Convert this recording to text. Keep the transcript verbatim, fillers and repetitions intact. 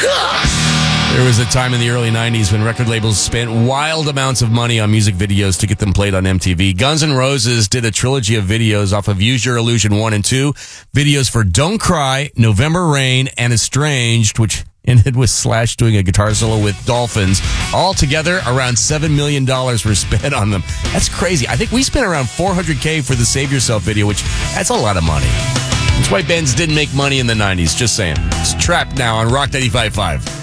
There was a time in the early nineties when record labels spent wild amounts of money on music videos to get them played on M T V. Guns N' Roses did a trilogy of videos off of Use Your Illusion one and two. Videos for Don't Cry, November Rain, and Estranged, which ended with Slash doing a guitar solo with Dolphins. All together, around seven million dollars were spent on them. That's crazy. I think we spent around four hundred thousand dollars for the Save Yourself video, which that's a lot of money. That's why bands didn't make money in the nineties. Just saying. It's Trapped now on Rock ninety-five point five.